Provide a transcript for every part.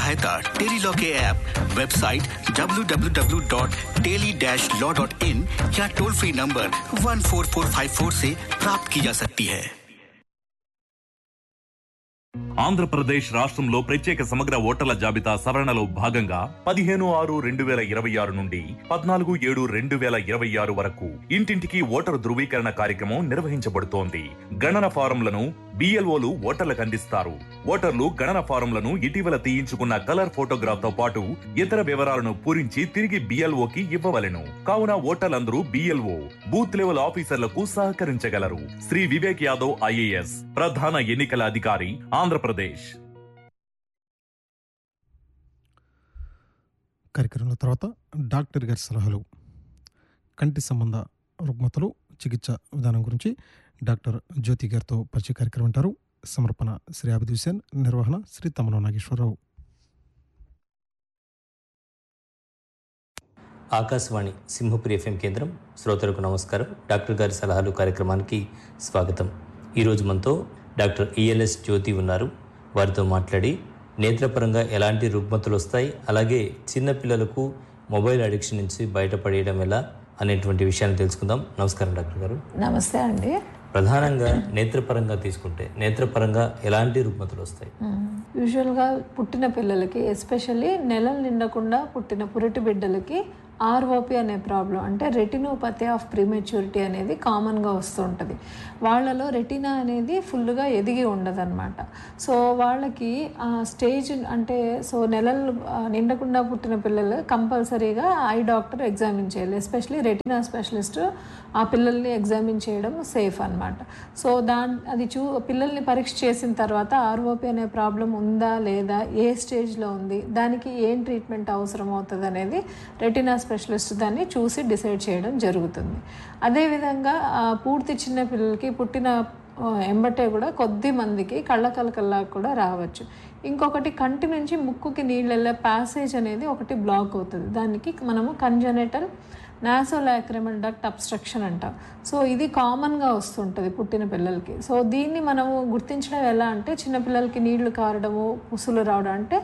सहायता टेलीलॉ के app, website www.teli-law.in या टोल फ्री नंबर 14454 से प्राप्त की जा सकती है। ఆంధ్రప్రదేశ్ రాష్ట్రంలో ప్రత్యేక సమగ్ర ఓటర్ల జాబితా సవరణలో భాగంగా 15/6/2026 నుండి 14/7/2026 వరకు ఇంటింటికి ఓటరు ధృవీకరణ కార్యక్రమం నిర్వహించబడుతోంది. గణన ఫారంలను BLOలు ఓటర్లకు అందిస్తారు. ఓటర్లు గణన ఫారంలను ఇటీవల తీయించుకున్న కలర్ ఫోటోగ్రాఫ్ తో పాటు ఇతర వివరాలను పూరించి తిరిగి BLOకి ఇవ్వవలెను. కావున ఓటర్లందరూ BLO బూత్ లెవెల్ ఆఫీసర్లకు సహకరించగలరు. శ్రీ వివేక్ యాదవ్ IAS ప్రధాన ఎన్నికల అధికారి, ఆంధ్రప్రదేశ్. కార్యక్రమంలో తర్వాత డాక్టర్ గారి సలహాలు, కంటి సంబంధ రుగ్మతలు, చికిత్స విధానం గురించి డాక్టర్ జ్యోతి గారితో పరిచయ కార్యక్రమం అంటారు. సమర్పణ శ్రీ అభిద్ హుసేన్, నిర్వహణ శ్రీ తమలో నాగేశ్వరరావు. ఆకాశవాణి సింహపురి FM కేంద్రం శ్రోతలకు నమస్కారం. డాక్టర్ గారి సలహాలు కార్యక్రమానికి స్వాగతం. ఈరోజు మనతో డాక్టర్ ELS జ్యోతి ఉన్నారు. వారితో మాట్లాడి నేత్రపరంగా ఎలాంటి రుగ్మతలు వస్తాయి, అలాగే చిన్నపిల్లలకు మొబైల్ అడిక్షన్ నుంచి బయటపడేయడం ఎలా అనేటువంటి విషయాన్ని తెలుసుకుందాం. నమస్కారం డాక్టర్ గారు. నమస్తే అండి. ప్రధానంగా నేత్రపరంగా తీసుకుంటే నేత్రపరంగా ఎలాంటి రుగ్మతలు వస్తాయి? యూజువల్గా పుట్టిన పిల్లలకి, ఎస్పెషల్లీ నెలలు నిండకుండా పుట్టిన పురిటి బిడ్డలకి ROP అనే ప్రాబ్లం, అంటే రెటినోపతి ఆఫ్ ప్రీమెచ్యూరిటీ అనేది కామన్గా వస్తుంటుంది. వాళ్ళలో రెటినా అనేది ఫుల్గా ఎదిగి ఉండదన్నమాట. సో వాళ్ళకి ఆ స్టేజ్ అంటే నెలలు నిండకుండా పుట్టిన పిల్లలు కంపల్సరీగా ఐ డాక్టర్ ఎగ్జామిన్ చేయాలి. ఎస్పెషలీ రెటినా స్పెషలిస్ట్ ఆ పిల్లల్ని ఎగ్జామిన్ చేయడం సేఫ్ అనమాట. సో అది పిల్లల్ని పరీక్ష చేసిన తర్వాత ROP అనే ప్రాబ్లం ఉందా లేదా, ఏ స్టేజ్లో ఉంది, దానికి ఏం ట్రీట్మెంట్ అవసరం అవుతుంది అనేది రెటినా స్పెషలిస్ట్ దాన్ని చూసి డిసైడ్ చేయడం జరుగుతుంది. అదేవిధంగా పూర్తి చిన్న పిల్లలకి పుట్టిన ఎంబటే కూడా కొద్ది మందికి కళ్ళ కలకల్లా కూడా రావచ్చు. ఇంకొకటి, కంటి నుంచి ముక్కుకి నీళ్ళు వెళ్ళే ప్యాసేజ్ అనేది ఒకటి బ్లాక్ అవుతుంది. దానికి మనము కంజెనిటల్ నాసోలాక్రిమల్ డక్ట్ అబ్స్ట్రక్షన్ అంటాం. సో ఇది కామన్గా వస్తుంటుంది పుట్టిన పిల్లలకి. సో దీన్ని మనము గుర్తించడం ఎలా అంటే, చిన్నపిల్లలకి నీళ్లు కారడము, పుసులు రావడం అంటే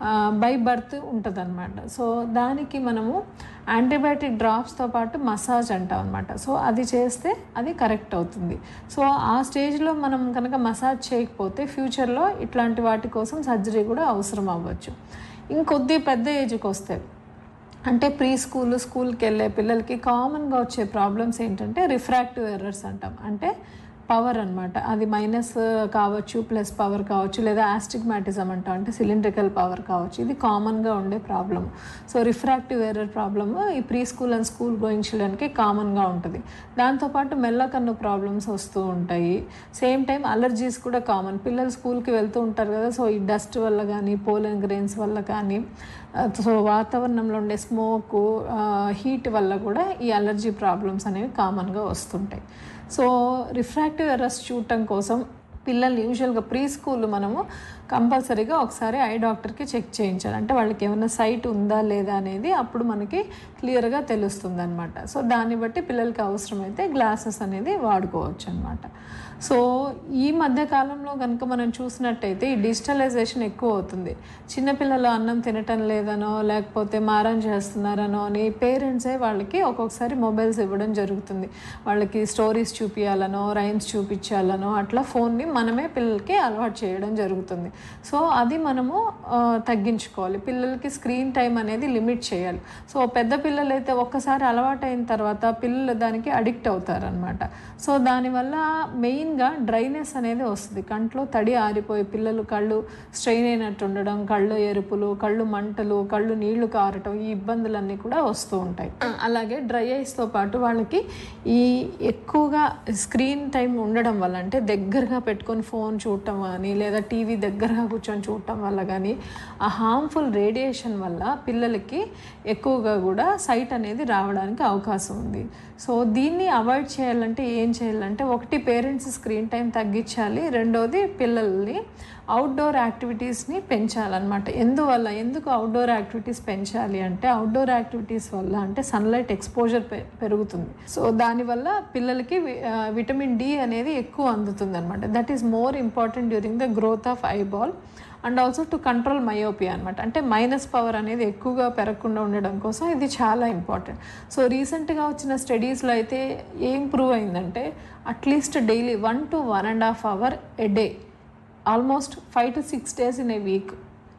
బై బర్త్ ఉంటుంది అనమాట. సో దానికి మనము యాంటీబయాటిక్ డ్రాప్స్తో పాటు మసాజ్ అంటాం అనమాట. సో అది చేస్తే అది కరెక్ట్ అవుతుంది. సో ఆ స్టేజ్లో మనం కనుక మసాజ్ చేయకపోతే ఫ్యూచర్లో ఇట్లాంటి వాటి కోసం సర్జరీ కూడా అవసరం అవ్వచ్చు. ఇంకొద్ది పెద్ద ఏజ్కి వస్తే, అంటే స్కూల్కి వెళ్ళే పిల్లలకి కామన్గా వచ్చే ప్రాబ్లమ్స్ ఏంటంటే రిఫ్రాక్టివ్ ఎర్రర్స్ అంటాం. అంటే పవర్ అనమాట, అది మైనస్ కావచ్చు, ప్లస్ పవర్ కావచ్చు, లేదా ఆస్టిగ్మాటిజం అంటాం, అంటే సిలిండ్రికల్ పవర్ కావచ్చు. ఇది కామన్గా ఉండే problem. So refractive error problem ఈ స్కూల్ అండ్ స్కూల్ గోయింగ్ చిల్డ్రన్కి కామన్గా ఉంటుంది. దాంతోపాటు మెల్లకన్ను ప్రాబ్లమ్స్ వస్తూ ఉంటాయి. సేమ్ టైం అలర్జీస్ కూడా కామన్. పిల్లలు స్కూల్కి వెళ్తూ ఉంటారు కదా, సో ఈ డస్ట్ వల్ల కానీ, పోలెన్ గ్రెయిన్స్ వల్ల కానీ, సో వాతావరణంలో ఉండే స్మోకు, హీట్ వల్ల కూడా ఈ అలర్జీ ప్రాబ్లమ్స్ అనేవి కామన్గా వస్తుంటాయి. సో రిఫ్రాక్టివ్ ఎర్రర్స్ చూడటం కోసం పిల్లల్ని యూజువల్గా స్కూల్ మనము కంపల్సరీగా ఒకసారి ఐ డాక్టర్కి చెక్ చేయించాలి. అంటే వాళ్ళకి ఏమైనా సైట్ ఉందా లేదా అనేది అప్పుడు మనకి క్లియర్గా తెలుస్తుంది అనమాట. సో దాన్ని బట్టి పిల్లలకి అవసరమైతే గ్లాసెస్ అనేది వాడుకోవచ్చు అనమాట. సో ఈ మధ్యకాలంలో కనుక మనం చూసినట్టయితే ఈ డిజిటలైజేషన్ ఎక్కువ అవుతుంది. చిన్నపిల్లలు అన్నం తినటం లేదనో, లేకపోతే మారం చేస్తున్నారనో అని పేరెంట్సే వాళ్ళకి ఒక్కొక్కసారి మొబైల్స్ ఇవ్వడం జరుగుతుంది. వాళ్ళకి స్టోరీస్ చూపించాలనో, రైమ్స్ చూపించాలనో అట్లా ఫోన్ని మనమే పిల్లలకి అలవాటు చేయడం జరుగుతుంది. సో అది మనము తగ్గించుకోవాలి. పిల్లలకి స్క్రీన్ టైం అనేది లిమిట్ చేయాలి. సో పెద్ద పిల్లలు అయితే ఒక్కసారి అలవాటు అయిన తర్వాత పిల్లలు దానికి అడిక్ట్ అవుతారనమాట. సో దానివల్ల మెయిన్గా డ్రైనెస్ అనేది వస్తుంది. కంట్లో తడి ఆరిపోయి పిల్లలు కళ్ళు స్ట్రెయిన్ అయినట్టు ఉండడం, కళ్ళు ఎరుపులు, కళ్ళు మంటలు, కళ్ళు నీళ్లు కారటం, ఈ ఇబ్బందులన్నీ కూడా వస్తూ ఉంటాయి. అలాగే డ్రై ఐస్తో పాటు వాళ్ళకి ఈ ఎక్కువగా స్క్రీన్ టైం ఉండడం వల్ల, అంటే దగ్గరగా పెట్టుకొని ఫోన్ చూడటం కానీ, లేదా టీవీ దగ్గరగా కూర్చొని చూడటం వల్ల కానీ, ఆ హార్మ్ఫుల్ రేడియేషన్ వల్ల పిల్లలకి ఎక్కువగా కూడా సైట్ అనేది రావడానికి అవకాశం ఉంది. సో దీన్ని అవాయిడ్ చేయాలంటే ఏం చేయాలంటే, ఒకటి పేరెంట్స్ స్క్రీన్ టైం తగ్గించాలి, రెండోది పిల్లల్ని అవుట్డోర్ యాక్టివిటీస్ని పెంచాలన్నమాట. ఎందుకు అవుట్డోర్ యాక్టివిటీస్ పెంచాలి అంటే, అవుట్డోర్ యాక్టివిటీస్ వల్ల అంటే సన్లైట్ ఎక్స్పోజర్ పెరుగుతుంది. సో దానివల్ల పిల్లలకి విటమిన్ D అనేది ఎక్కువ అందుతుంది అనమాట. That is more important during the growth of eyeball. And also to control myopia అనమాట. అంటే మైనస్ పవర్ అనేది ఎక్కువగా పెరగకుండా ఉండడం కోసం ఇది చాలా ఇంపార్టెంట్. సో రీసెంట్గా వచ్చిన స్టడీస్లో అయితే ఏం ప్రూవ్ అయిందంటే at least daily 1 to 1.5 hours a day, almost 5 to 6 days in a week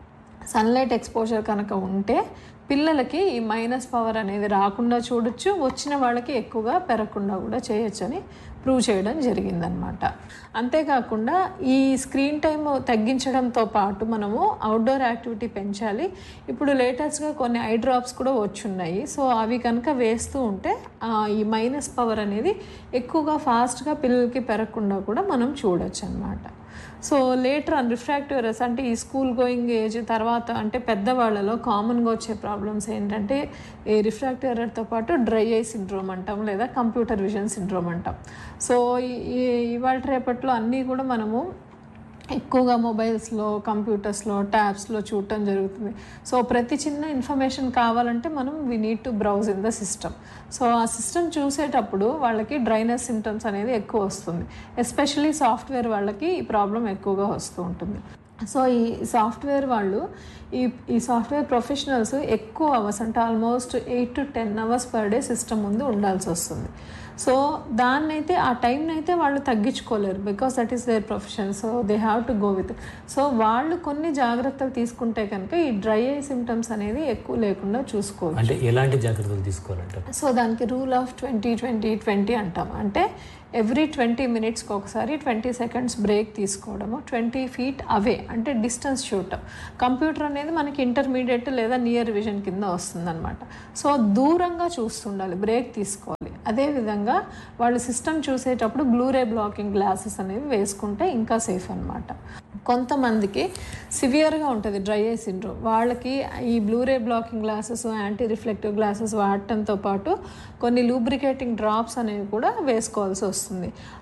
sunlight exposure కనుక ఉంటే పిల్లలకి ఈ మైనస్ పవర్ అనేది రాకుండా చూడొచ్చు, వచ్చిన వాళ్ళకి ఎక్కువగా పెరగకుండా కూడా చేయొచ్చని ప్రూవ్ చేయడం జరిగిందనమాట. అంతేకాకుండా ఈ స్క్రీన్ టైం తగ్గించడంతో పాటు మనము అవుట్డోర్ యాక్టివిటీ పెంచాలి. ఇప్పుడు లేటెస్ట్గా కొన్ని ఐ డ్రాప్స్ కూడా వచ్చున్నాయి. సో అవి కనుక వేస్తూ ఉంటే ఈ మైనస్ పవర్ అనేది ఎక్కువగా ఫాస్ట్గా పిల్లలకి పెరగకుండా కూడా మనం చూడొచ్చు అనమాట. So later on refractive errors అంటే ఈ స్కూల్ గోయింగ్ ఏజ్ తర్వాత అంటే పెద్దవాళ్ళలో కామన్గా వచ్చే ప్రాబ్లమ్స్ ఏంటంటే ఈ రిఫ్రాక్టివ్ ఎర్రర్తో పాటు డ్రై ఐ సిండ్రోమ్ అంటాం, లేదా కంప్యూటర్ విజన్ సిండ్రోమ్ అంటాం. సో ఇవాళ రేపట్లో అన్నీ కూడా మనము ఎక్కువగా మొబైల్స్లో, కంప్యూటర్స్లో, ట్యాబ్స్లో చూడటం జరుగుతుంది. సో ప్రతి చిన్న ఇన్ఫర్మేషన్ కావాలంటే మనం we need to browse in the system. So ఆ సిస్టమ్ చూసేటప్పుడు వాళ్ళకి డ్రైనెస్ సింటమ్స్ అనేది ఎక్కువ వస్తుంది. ఎస్పెషల్లీ సాఫ్ట్వేర్ వాళ్ళకి ఈ ప్రాబ్లం ఎక్కువగా వస్తూ ఉంటుంది. సో ఈ సాఫ్ట్వేర్ వాళ్ళు ఈ సాఫ్ట్వేర్ ప్రొఫెషనల్స్ ఎక్కువ అవర్స్ అంటే almost 8 to 10 hours per day system ముందు ఉండాల్సి వస్తుంది. సో దాన్నైతే ఆ టైంని అయితే వాళ్ళు తగ్గించుకోలేరు, because that is there profession. So they have to go with. So వాళ్ళు కొన్ని జాగ్రత్తలు తీసుకుంటే కనుక ఈ డ్రై ఐ సిమ్టమ్స్ అనేది ఎక్కువ లేకుండా చూసుకోవచ్చు. అంటే ఎలాంటి జాగ్రత్తలు తీసుకోవాలంటారు? సో దానికి రూల్ ఆఫ్ 20-20-20 అంటాం. అంటే ఎవ్రీ 20 minutesకి ఒకసారి 20 seconds బ్రేక్ తీసుకోవడము, 20 feet అవే అంటే డిస్టెన్స్ చూడటం. కంప్యూటర్ అనేది మనకి ఇంటర్మీడియట్ లేదా నియర్ విజన్ కింద వస్తుందన్నమాట. సో దూరంగా చూస్తుండాలి, బ్రేక్ తీసుకోవాలి. అదేవిధంగా వాళ్ళు సిస్టమ్ చూసేటప్పుడు బ్లూరే బ్లాకింగ్ గ్లాసెస్ అనేవి వేసుకుంటే ఇంకా సేఫ్ అనమాట. కొంతమందికి సివియర్గా ఉంటుంది డ్రై ఐ సిండ్రోమ్. వాళ్ళకి ఈ Blu-ray blocking glasses, anti reflective glasses వాడటంతో పాటు కొన్ని లూబ్రికేటింగ్ డ్రాప్స్ అనేవి కూడా వేసుకోవాల్సి వస్తుంది.